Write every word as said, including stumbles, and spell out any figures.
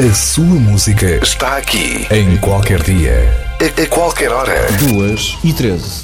A sua música está aqui. Em qualquer dia. A, a qualquer hora. Duas e treze.